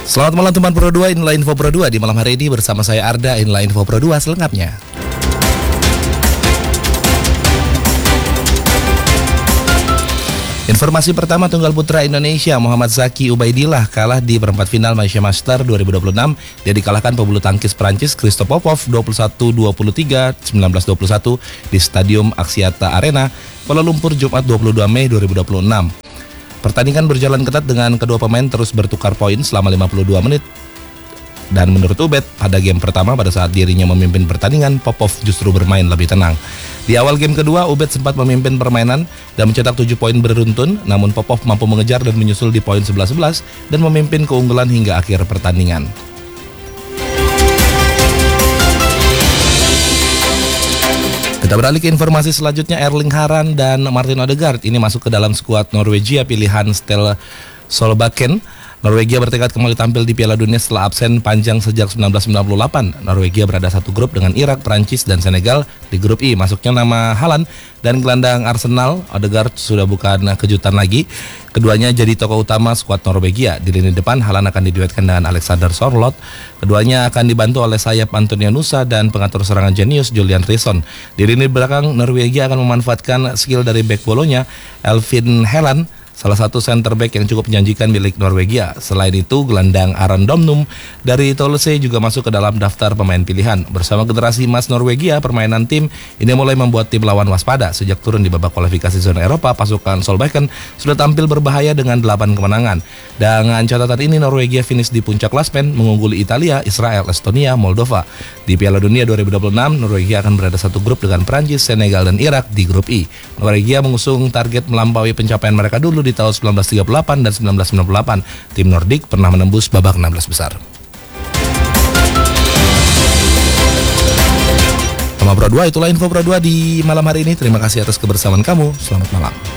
Selamat malam teman Pro 2, inilah Info Pro 2 di malam hari ini bersama saya Arda, inilah Info Pro 2 selengkapnya. Informasi pertama, tunggal putra Indonesia Muhammad Zaki Ubaidillah kalah di perempat final Malaysia Master 2026. Dia dikalahkan pebulu tangkis Prancis Christophe Popov 21-23, 19-21 di Stadium Axiata Arena, Kuala Lumpur, Jumat 22 Mei 2026. Pertandingan berjalan ketat dengan kedua pemain terus bertukar poin selama 52 menit. Dan menurut Ubed, pada game pertama pada saat dirinya memimpin pertandingan, Popov justru bermain lebih tenang. Di awal game kedua, Ubed sempat memimpin permainan dan mencetak 7 poin beruntun, namun Popov mampu mengejar dan menyusul di poin 11-11 dan memimpin keunggulan hingga akhir pertandingan. Kita beralih ke informasi selanjutnya. Erling Haaland dan Martin Odegaard ini masuk ke dalam skuad Norwegia pilihan Ståle Solbakken. Norwegia bertekad kembali tampil di Piala Dunia setelah absen panjang sejak 1998. Norwegia berada satu grup dengan Irak, Prancis, dan Senegal. Di grup I masuknya nama Haaland dan gelandang Arsenal. Odegaard sudah bukan kejutan lagi. Keduanya jadi tokoh utama skuad Norwegia. Di lini depan Haaland akan diduetkan dengan Alexander Sørloth. Keduanya akan dibantu oleh sayap Antonio Nusa dan pengatur serangan jenius Julian Riison. Di lini belakang Norwegia akan memanfaatkan skill dari bek Bolonya Elfin Haaland, salah satu center back yang cukup menjanjikan milik Norwegia. Selain itu, gelandang Aron Domnum dari Tolse juga masuk ke dalam daftar pemain pilihan. Bersama generasi emas Norwegia, permainan tim ini mulai membuat tim lawan waspada. Sejak turun di babak kualifikasi zona Eropa, pasukan Solbakken sudah tampil berbahaya dengan 8 kemenangan. Dengan catatan ini, Norwegia finish di puncak klasemen, mengungguli Italia, Israel, Estonia, Moldova. Di Piala Dunia 2026, Norwegia akan berada satu grup dengan Prancis, Senegal, dan Irak di grup I. Norwegia mengusung target melampaui pencapaian mereka dulu di tahun 1938 dan 1998. Tim Nordik pernah menembus babak 16 besar. Sama Pro 2, itulah Info Pro 2 di malam hari ini. Terima kasih atas kebersamaan kamu. Selamat malam.